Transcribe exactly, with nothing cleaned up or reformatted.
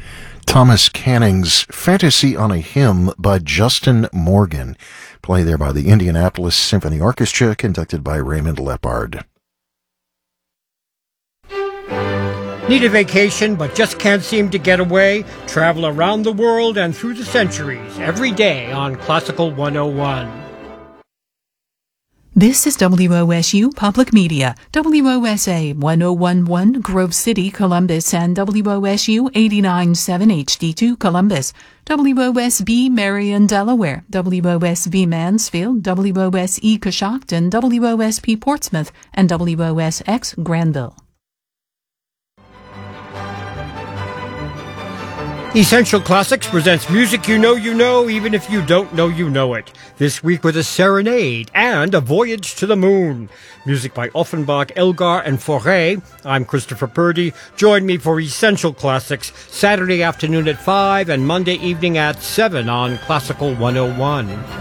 Thomas Canning's Fantasy on a Hymn by Justin Morgan, played there by the Indianapolis Symphony Orchestra, conducted by Raymond Lepard. Need a vacation but just can't seem to get away? Travel around the world and through the centuries every day on Classical one oh one. This is W O S U Public Media, W O S A one oh one point one Grove City, Columbus, and W O S U eighty-nine point seven H D two Columbus, W O S B Marion, Delaware, W O S B Mansfield, W O S E Coshocton, W O S P Portsmouth, and W O S X Granville. Essential Classics presents music you know you know, even if you don't know you know it. This week with a serenade and a voyage to the moon. Music by Offenbach, Elgar, and Fauré. I'm Christopher Purdy. Join me for Essential Classics, Saturday afternoon at five and Monday evening at seven on Classical one oh one.